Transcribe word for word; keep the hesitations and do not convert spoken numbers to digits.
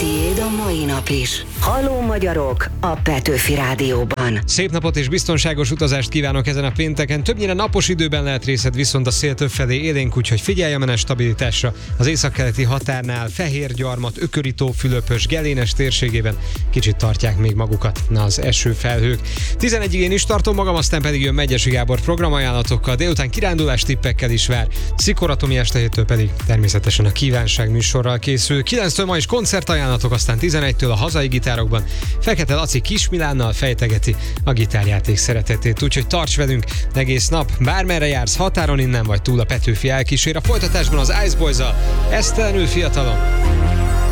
tiéd a mai nap is. Halló magyarok a Petőfi Rádióban. Szép napot és biztonságos utazást kívánok ezen a pénteken. Többnyire napos időben lehet részed, viszont a szél többfelé élénk, úgyhogy figyelj a menet stabilitásra. Az északkeleti határnál Fehérgyarmat, Ökörító, Fülöpös, Gelénes térségében kicsit tartják még magukat az esőfelhők. tizenegyig én is tartom magam, aztán pedig jön Megyesi Gábor programajánlatokkal, délután kirándulás tippekkel is vár. Szikor Atomi este héttől pedig természetesen a kívánság műsorral készül. kilenctől ma is koncertajánlatok, aztán tizenegytől a hazai gitárokban Fekete Laci Kis Milánnal fejtegeti a gitárjáték szeretetét, úgyhogy tarts velünk egész nap, bármerre jársz, határon innen vagy túl, a Petőfi elkísér. A folytatásban az Ice Boys-zal, esztelenül fiatalon.